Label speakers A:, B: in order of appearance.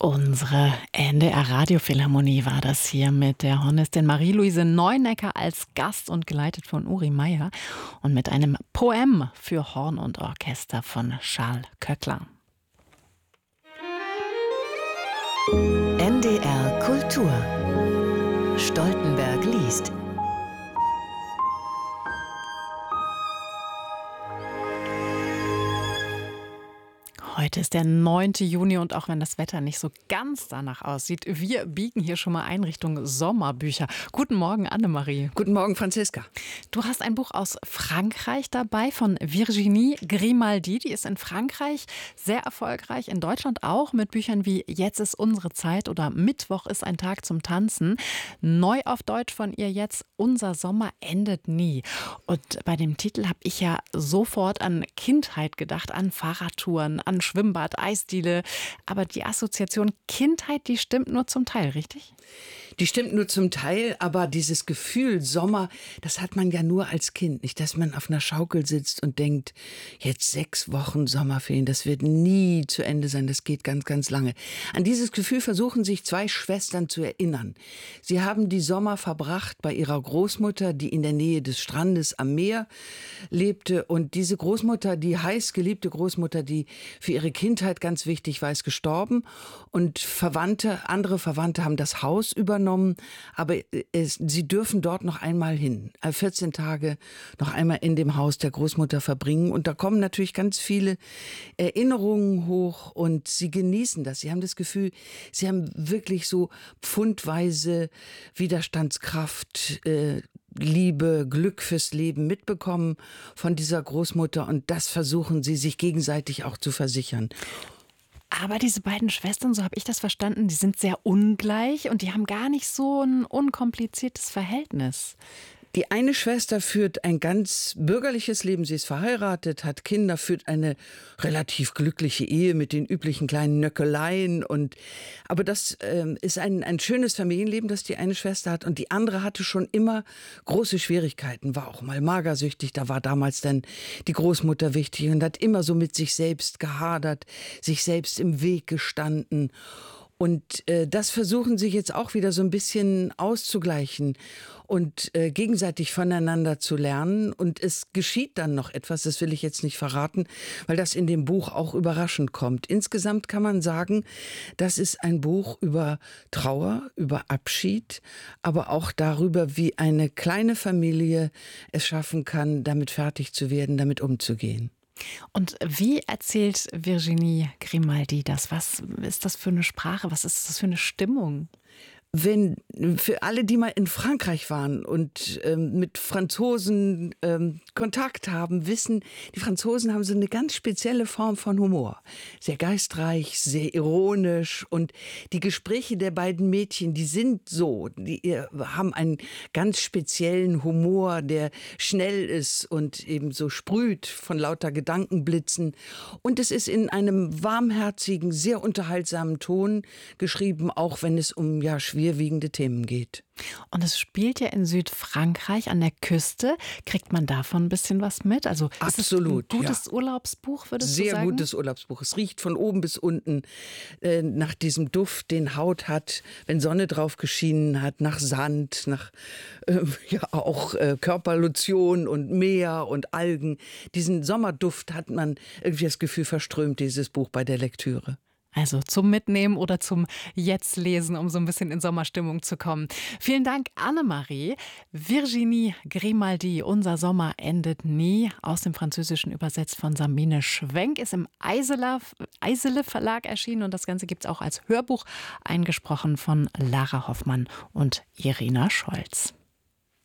A: Unsere NDR-Radiophilharmonie war das hier mit der Hornistin Marie-Louise Neunecker als Gast und geleitet von Uri Meier und mit einem Poem für Horn und Orchester von Charles Koechlin.
B: NDR Kultur. Stoltenberg liest.
A: Heute ist der 9. Juni und auch wenn das Wetter nicht so ganz danach aussieht, wir biegen hier schon mal ein Richtung Sommerbücher. Guten Morgen, Annemarie.
C: Guten Morgen, Franziska.
A: Du hast ein Buch aus Frankreich dabei von Virginie Grimaldi. Die ist in Frankreich sehr erfolgreich, in Deutschland auch mit Büchern wie Jetzt ist unsere Zeit oder Mittwoch ist ein Tag zum Tanzen. Neu auf Deutsch von ihr jetzt Unser Sommer endet nie. Und bei dem Titel habe ich ja sofort an Kindheit gedacht, an Fahrradtouren, an Schwimmbad, Eisdiele. Aber die Assoziation Kindheit, die stimmt nur zum Teil, richtig?
C: Die stimmt nur zum Teil, aber dieses Gefühl Sommer, das hat man ja nur als Kind. Nicht, dass man auf einer Schaukel sitzt und denkt, jetzt 6 Wochen Sommerferien, das wird nie zu Ende sein, das geht ganz, ganz lange. An dieses Gefühl versuchen sich 2 Schwestern zu erinnern. Sie haben die Sommer verbracht bei ihrer Großmutter, die in der Nähe des Strandes am Meer lebte. Und diese Großmutter, die heißgeliebte Großmutter, die für ihre Kindheit ganz wichtig war, ist gestorben. Und andere Verwandte haben das Haus übernommen. Aber sie dürfen dort noch einmal hin, 14 Tage noch einmal in dem Haus der Großmutter verbringen. Und da kommen natürlich ganz viele Erinnerungen hoch und sie genießen das. Sie haben das Gefühl, sie haben wirklich so pfundweise Widerstandskraft, Liebe, Glück fürs Leben mitbekommen von dieser Großmutter. Und das versuchen sie sich gegenseitig auch zu versichern.
A: Aber diese beiden Schwestern, so habe ich das verstanden, die sind sehr ungleich und die haben gar nicht so ein unkompliziertes Verhältnis.
C: Die eine Schwester führt ein ganz bürgerliches Leben. Sie ist verheiratet, hat Kinder, führt eine relativ glückliche Ehe mit den üblichen kleinen Nöckeleien. Aber das ist ein schönes Familienleben, das die eine Schwester hat. Und die andere hatte schon immer große Schwierigkeiten, war auch mal magersüchtig. Da war damals dann die Großmutter wichtig und hat immer so mit sich selbst gehadert, sich selbst im Weg gestanden. Und das versuchen sie jetzt auch wieder so ein bisschen auszugleichen und gegenseitig voneinander zu lernen. Und es geschieht dann noch etwas, das will ich jetzt nicht verraten, weil das in dem Buch auch überraschend kommt. Insgesamt kann man sagen, das ist ein Buch über Trauer, über Abschied, aber auch darüber, wie eine kleine Familie es schaffen kann, damit fertig zu werden, damit umzugehen.
A: Und wie erzählt Virginie Grimaldi das? Was ist das für eine Sprache? Was ist das für eine Stimmung?
C: Wenn für alle, die mal in Frankreich waren und mit Franzosen Kontakt haben, wissen, die Franzosen haben so eine ganz spezielle Form von Humor. Sehr geistreich, sehr ironisch und die Gespräche der beiden Mädchen, die sind so, die haben einen ganz speziellen Humor, der schnell ist und eben so sprüht von lauter Gedankenblitzen. Und es ist in einem warmherzigen, sehr unterhaltsamen Ton geschrieben, auch wenn es um schwerwiegende Themen geht.
A: Und es spielt ja in Südfrankreich an der Küste. Kriegt man davon ein bisschen was mit? Also
C: absolut,
A: ist es ein gutes Urlaubsbuch, würdest du sagen?
C: Sehr gutes Urlaubsbuch. Es riecht von oben bis unten nach diesem Duft, den Haut hat, wenn Sonne drauf geschienen hat, nach Sand, nach auch Körperlotion und Meer und Algen. Diesen Sommerduft hat man irgendwie das Gefühl verströmt, dieses Buch bei der Lektüre.
A: Also zum Mitnehmen oder zum Jetzt-Lesen, um so ein bisschen in Sommerstimmung zu kommen. Vielen Dank, Annemarie. Virginie Grimaldi, Unser Sommer endet nie, aus dem Französischen übersetzt von Sabine Schwenk, ist im Eisele Verlag erschienen und das Ganze gibt es auch als Hörbuch, eingesprochen von Lara Hoffmann und Irina Scholz.